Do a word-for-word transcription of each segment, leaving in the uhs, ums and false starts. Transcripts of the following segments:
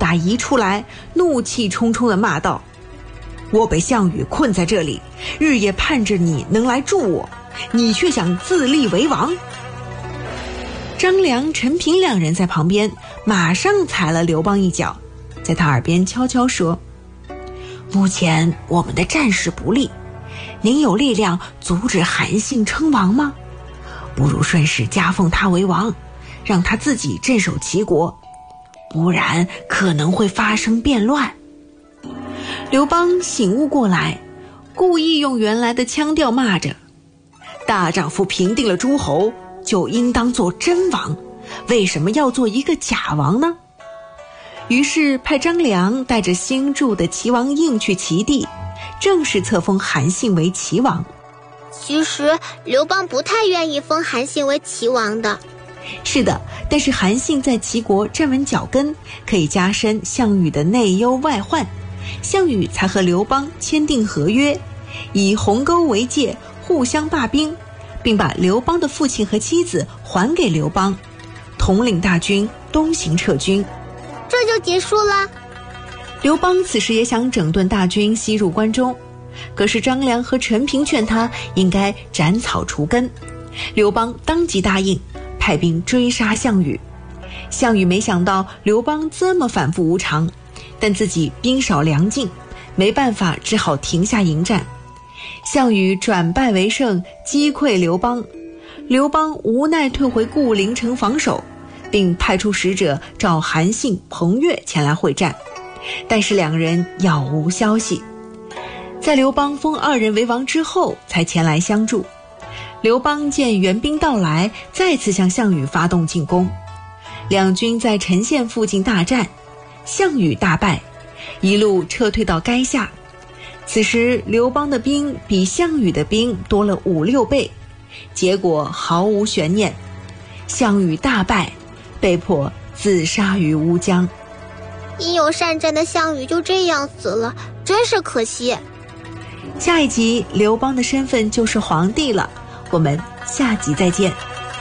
把移出来，怒气冲冲地骂道：我被项羽困在这里，日夜盼着你能来助我，你却想自立为王。张良、陈平两人在旁边马上踩了刘邦一脚，在他耳边悄悄说：目前我们的战事不利，您有力量阻止韩信称王吗？不如顺势加封他为王，让他自己镇守齐国，不然可能会发生变乱。刘邦醒悟过来，故意用原来的腔调骂着：大丈夫平定了诸侯，就应当做真王，为什么要做一个假王呢？于是派张良带着新筑的齐王印去齐地，正式册封韩信为齐王。 其实刘邦不太愿意封韩信为齐王的。 是的，但是韩信在齐国站稳脚跟，可以加深项羽的内忧外患，项羽才和刘邦签订合约，以鸿沟为界，互相罢兵，并把刘邦的父亲和妻子还给刘邦，统领大军东行撤军。 这就结束了。 刘邦此时也想整顿大军西入关中，可是张良和陈平劝他应该斩草除根，刘邦当即答应，派兵追杀项羽。项羽没想到刘邦这么反复无常，但自己兵少粮尽，没办法，只好停下迎战。项羽转败为胜，击溃刘邦，刘邦无奈退回固陵城防守，并派出使者召韩信、彭越前来会战，但是两人杳无消息。在刘邦封二人为王之后，才前来相助。刘邦见援兵到来，再次向项羽发动进攻，两军在陈县附近大战，项羽大败，一路撤退到垓下。此时刘邦的兵比项羽的兵多了五六倍，结果毫无悬念，项羽大败，被迫自杀于乌江。 英勇善战的项羽就这样死了，真是可惜。 下一集刘邦的身份就是皇帝了，我们下集再见。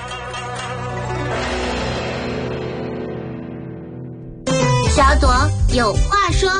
小朵有话说。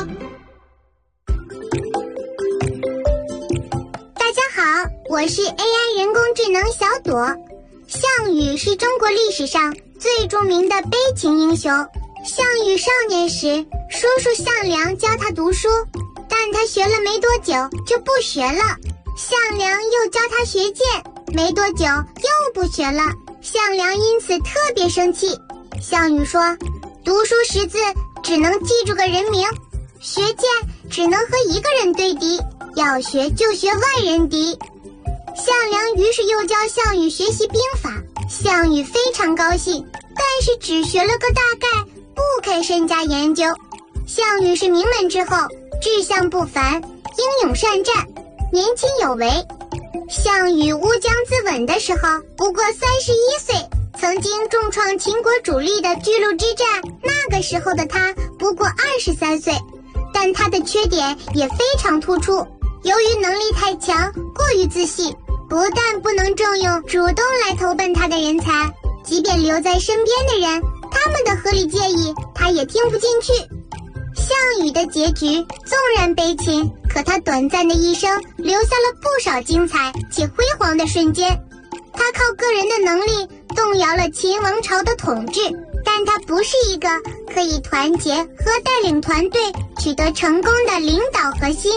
大家好，我是 A I 人工智能小朵。项羽是中国历史上最著名的悲情英雄。项羽少年时，叔叔项梁教他读书，但他学了没多久就不学了。项梁又教他学剑，没多久又不学了。项梁因此特别生气。项羽说，读书识字只能记住个人名，学剑只能和一个人对敌，要学就学万人敌。项梁于是又教项羽学习兵法，项羽非常高兴，但是只学了个大概，不肯深加研究。项羽是名门之后，志向不凡，英勇善战，年轻有为。项羽乌江自刎的时候不过三十一岁，曾经重创秦国主力的巨鹿之战，那个时候的他不过二十三岁，但他的缺点也非常突出。由于能力太强，过于自信，不但不能重用主动来投奔他的人才，即便留在身边的人，他们的合理建议他也听不进去。项羽的结局纵然悲情，可他短暂的一生留下了不少精彩且辉煌的瞬间。他靠个人的能力动摇了秦王朝的统治，但他不是一个可以团结和带领团队取得成功的领导核心。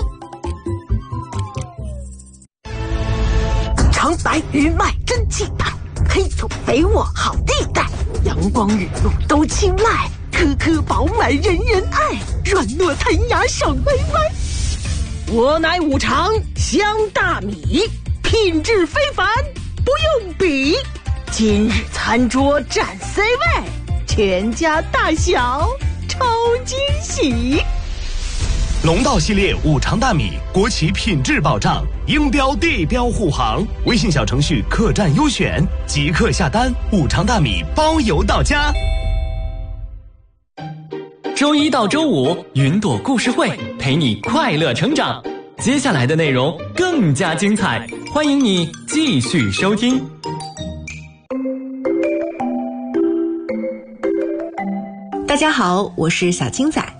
长白鱼脉真气派，黑土肥沃好地带，阳光雨露都青睐，颗颗饱满人人爱，软糯弹牙爽歪歪。我乃五常香大米，品质非凡不用比，今日餐桌占 C 位，全家大小超惊喜。 龙道系列五常大米，国企品质保障，应标地标护航。微信小程序客栈优选，即刻下单，五常大米包邮到家。 周一到周五，云朵故事会陪你快乐成长。接下来的内容更加精彩，欢迎你继续收听。 大家好，我是小青仔。